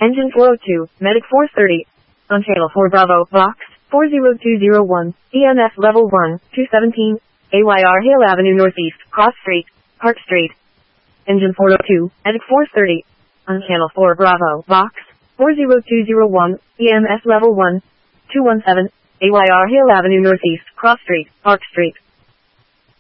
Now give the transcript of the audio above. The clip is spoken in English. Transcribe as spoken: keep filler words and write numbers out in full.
Engine four oh two, Medic four thirty. On channel four Bravo, Vox, four zero two zero one, E M F level one, two seventeen, A Y R Hale Avenue Northeast, Cross Street, Park Street. Engine four oh two, Medic four thirty. On channel four Bravo, Vox, four zero two zero one, E M F level one, two one seven, A Y R Hale Avenue Northeast, Cross Street, Park Street.